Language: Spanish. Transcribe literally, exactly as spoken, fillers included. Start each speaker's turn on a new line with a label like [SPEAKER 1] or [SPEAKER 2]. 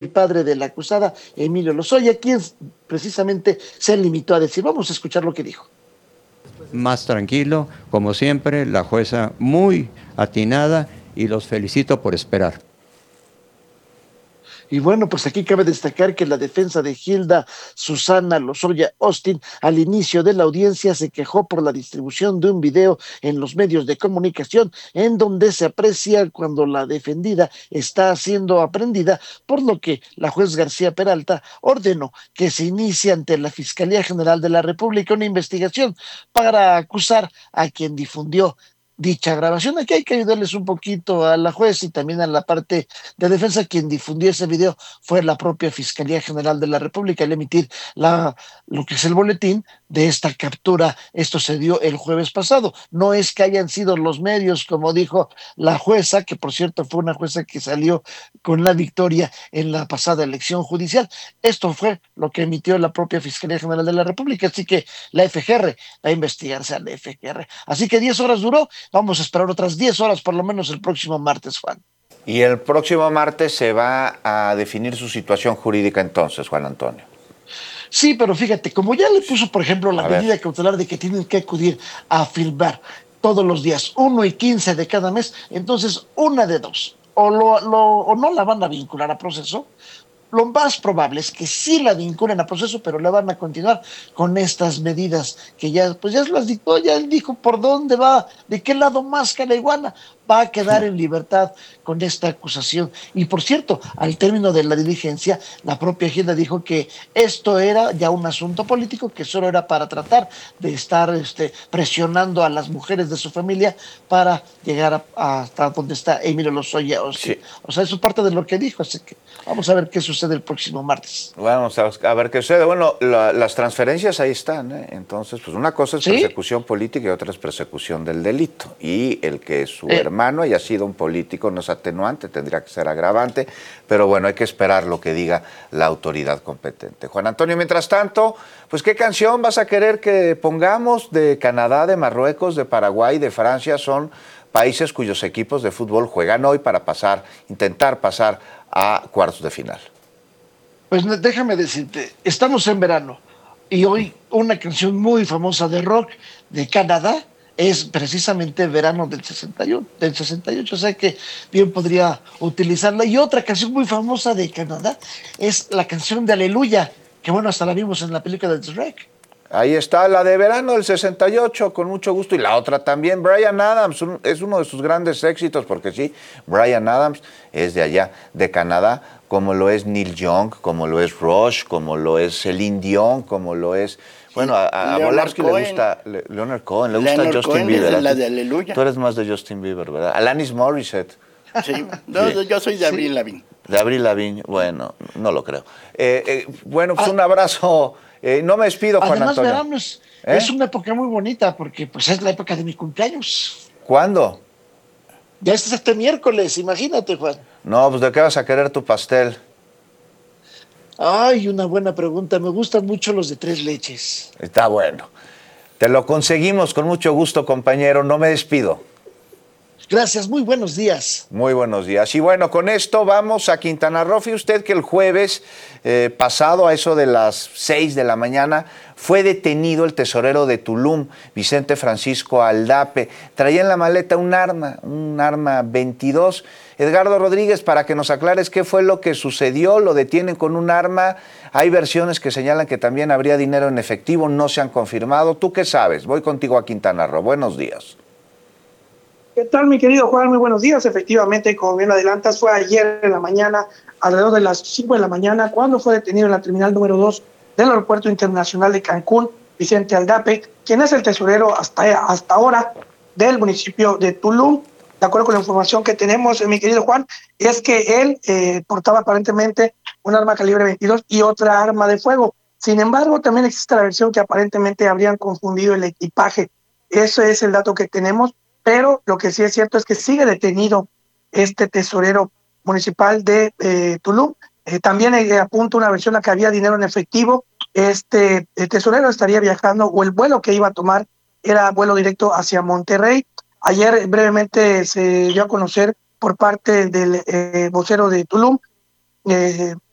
[SPEAKER 1] padre de la acusada, Emilio Lozoya, quien precisamente se limitó a decir, vamos a escuchar lo que dijo.
[SPEAKER 2] Más tranquilo, como siempre, la jueza muy atinada y los felicito por esperar.
[SPEAKER 1] Y bueno, pues aquí cabe destacar que la defensa de Hilda Susana Lozoya Austin al inicio de la audiencia se quejó por la distribución de un video en los medios de comunicación en donde se aprecia cuando la defendida está siendo aprendida, por lo que la juez García Peralta ordenó que se inicie ante la Fiscalía General de la República una investigación para acusar a quien difundió dicha grabación. Aquí hay que ayudarles un poquito a la juez y también a la parte de defensa. Quien difundió ese video fue la propia Fiscalía General de la República al emitir la, lo que es el boletín de esta captura. Esto se dio el jueves pasado. No es que hayan sido los medios, como dijo la jueza, que por cierto fue una jueza que salió con la victoria en la pasada elección judicial. Esto fue lo que emitió la propia Fiscalía General de la República, así que la F G R va a investigarse a la F G R. Así que diez horas duró. Vamos a esperar otras diez horas por lo menos el próximo martes, Juan.
[SPEAKER 3] Y el próximo martes se va a definir su situación jurídica entonces, Juan Antonio.
[SPEAKER 1] Sí, pero fíjate, como ya le puso, por ejemplo, la medida cautelar de que tienen que acudir a filmar todos los días, uno y quince de cada mes, entonces una de dos, o, lo, lo, o no la van a vincular a proceso. Lo más probable es que sí la vinculen a proceso, pero le van a continuar con estas medidas que ya, pues ya las dictó, ya él dijo por dónde va, de qué lado más que la iguana, va a quedar en libertad con esta acusación. Y por cierto, al término de la diligencia, la propia Hilda dijo que esto era ya un asunto político, que solo era para tratar de estar este, presionando a las mujeres de su familia para llegar a, a hasta donde está Emilio Lozoya Austin. Sí. O sea, eso es parte de lo que dijo, así que vamos a ver qué sucede el próximo martes.
[SPEAKER 3] Vamos a ver qué sucede. Bueno, la, las transferencias ahí están, ¿eh? Entonces, pues una cosa es ¿sí? persecución política y otra es persecución del delito. Y el que su eh. hermano haya sido un político no es atenuante, tendría que ser agravante, pero bueno, hay que esperar lo que diga la autoridad competente. Juan Antonio, mientras tanto, pues ¿qué canción vas a querer que pongamos de Canadá, de Marruecos, de Paraguay, de Francia? Son países cuyos equipos de fútbol juegan hoy para pasar, intentar pasar a cuartos de final.
[SPEAKER 1] Pues déjame decirte, estamos en verano y hoy una canción muy famosa de rock de Canadá es precisamente Verano del sesenta y uno, del sesenta y ocho, o sea que bien podría utilizarla. Y otra canción muy famosa de Canadá es la canción de Aleluya, que bueno, hasta la vimos en la película de Shrek.
[SPEAKER 3] Ahí está, la de Verano del sesenta y ocho, con mucho gusto. Y la otra también, Bryan Adams, un, es uno de sus grandes éxitos, porque sí, Bryan Adams es de allá, de Canadá, como lo es Neil Young, como lo es Rush, como lo es Celine Dion, como lo es... Bueno, a, a Volarsky le gusta, le, Leonard Cohen, le gusta
[SPEAKER 4] Leonard
[SPEAKER 3] Justin
[SPEAKER 4] Cohen
[SPEAKER 3] Bieber.
[SPEAKER 4] Es la de Aleluya.
[SPEAKER 3] Tú eres más de Justin Bieber, ¿verdad? Alanis Morissette.
[SPEAKER 4] Sí, no, sí. Yo soy de Avril Lavigne.
[SPEAKER 3] De Avril Lavigne, bueno, no lo creo. Eh, eh, bueno, pues ah, un abrazo. Eh, no me despido, Juan
[SPEAKER 1] además,
[SPEAKER 3] Antonio.
[SPEAKER 1] Verano es, ¿Eh? es una época muy bonita, porque pues es la época de mi cumpleaños.
[SPEAKER 3] ¿Cuándo?
[SPEAKER 1] Ya este es este miércoles, imagínate, Juan.
[SPEAKER 3] No, pues ¿de qué vas a querer tu pastel?
[SPEAKER 1] Ay, una buena pregunta. Me gustan mucho los de tres leches.
[SPEAKER 3] Está bueno. Te lo conseguimos con mucho gusto, compañero. No me despido.
[SPEAKER 1] Gracias, muy buenos días.
[SPEAKER 3] Muy buenos días. Y bueno, con esto vamos a Quintana Roo. Fíjate usted que el jueves eh, pasado, a eso de las seis de la mañana, fue detenido el tesorero de Tulum, Vicente Francisco Aldape. Traía en la maleta un arma, un arma veintidós. Edgardo Rodríguez, para que nos aclares qué fue lo que sucedió, lo detienen con un arma, hay versiones que señalan que también habría dinero en efectivo, no se han confirmado. ¿Tú qué sabes? Voy contigo a Quintana Roo. Buenos días.
[SPEAKER 5] ¿Qué tal, mi querido Juan? Muy buenos días. Efectivamente, como bien adelantas, fue ayer en la mañana, alrededor de las cinco de la mañana, cuando fue detenido en la terminal número dos del Aeropuerto Internacional de Cancún, Vicente Aldape, quien es el tesorero hasta, hasta ahora del municipio de Tulum. De acuerdo con la información que tenemos, mi querido Juan, es que él eh, portaba aparentemente un arma calibre veintidós y otra arma de fuego. Sin embargo, también existe la versión que aparentemente habrían confundido el equipaje. Ese es el dato que tenemos, pero lo que sí es cierto es que sigue detenido este tesorero municipal de eh, Tulum. Eh, también eh, apunta una versión a que había dinero en efectivo. Este el tesorero estaría viajando, o el vuelo que iba a tomar era vuelo directo hacia Monterrey. Ayer brevemente se dio a conocer por parte del eh, vocero de Tulum, eh,